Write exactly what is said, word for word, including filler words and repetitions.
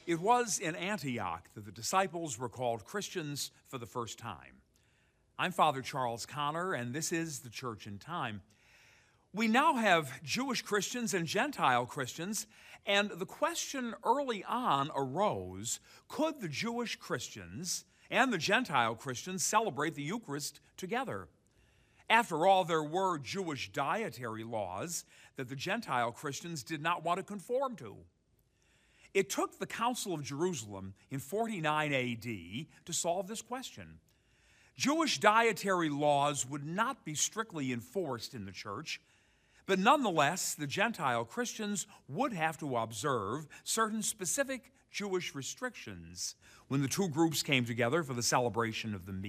It was in Antioch that the disciples were called Christians for the first time. I'm Father Charles Connor, and this is the Church in Time. We now have Jewish Christians and Gentile Christians, and the question early on arose, could the Jewish Christians and the Gentile Christians celebrate the Eucharist together? After all, there were Jewish dietary laws that the Gentile Christians did not want to conform to. It took the Council of Jerusalem in forty-nine A D to solve this question. Jewish dietary laws would not be strictly enforced in the church, but nonetheless, the Gentile Christians would have to observe certain specific Jewish restrictions when the two groups came together for the celebration of the meal.